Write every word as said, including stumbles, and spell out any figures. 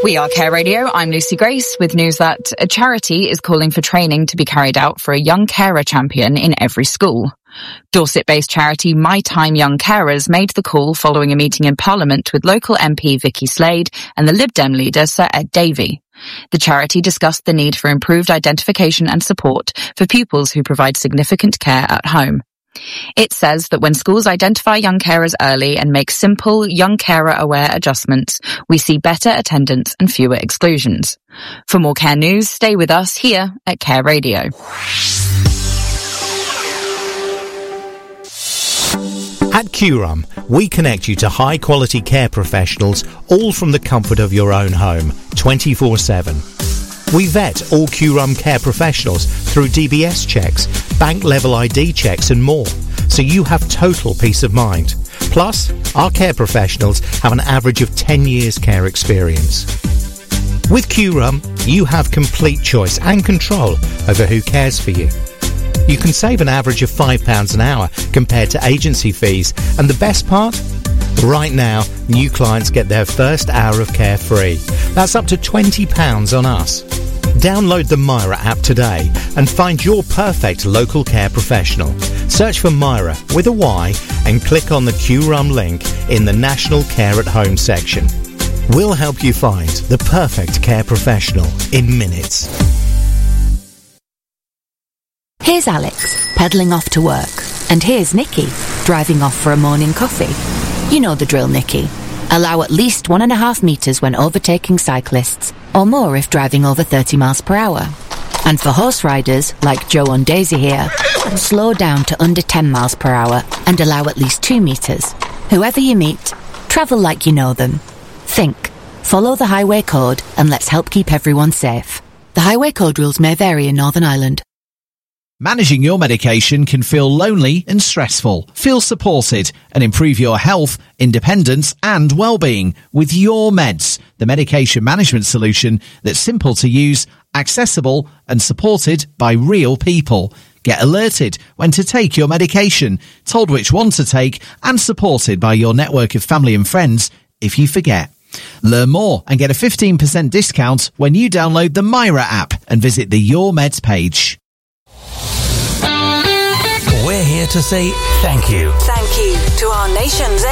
We are Care Radio. I'm Lucy Grace with news that a charity is calling for training to be carried out for a young carer champion in every school. Dorset-based charity My Time Young Carers made the call following a meeting in Parliament with local M P Vicky Slade and the Lib Dem leader Sir Ed Davey. The charity discussed the need for improved identification and support for pupils who provide significant care at home. It says that when schools identify young carers early and make simple, young carer-aware adjustments, we see better attendance and fewer exclusions. For more care news, stay with us here at Care Radio. At Q R U M, we connect you to high-quality care professionals, all from the comfort of your own home, twenty-four seven. We vet all Q R U M care professionals through D B S checks, bank-level I D checks and more, so you have total peace of mind. Plus, our care professionals have an average of ten years care experience. With Q R U M, you have complete choice and control over who cares for you. You can save an average of five pounds an hour compared to agency fees, and the best part? Right now, new clients get their first hour of care free. That's up to twenty pounds on us. Download the Myra app today and find your perfect local care professional. Search for Myra with a Y and click on the Q R U M link in the National Care at Home section. We'll help you find the perfect care professional in minutes. Here's Alex, pedalling off to work. And here's Nikki, driving off for a morning coffee. You know the drill, Nikki. Allow at least one and a half metres when overtaking cyclists, or more if driving over thirty miles per hour. And for horse riders, like Joe and Daisy here, slow down to under ten miles per hour and allow at least two metres. Whoever you meet, travel like you know them. Think, follow the highway code, and let's help keep everyone safe. The highway code rules may vary in Northern Ireland. Managing your medication can feel lonely and stressful. Feel supported and improve your health, independence and well-being with Your Meds, the medication management solution that's simple to use, accessible and supported by real people. Get alerted when to take your medication, told which one to take and supported by your network of family and friends if you forget. Learn more and get a fifteen percent discount when you download the Myra app and visit the Your Meds page. We're here to say thank you. Thank you to our nation's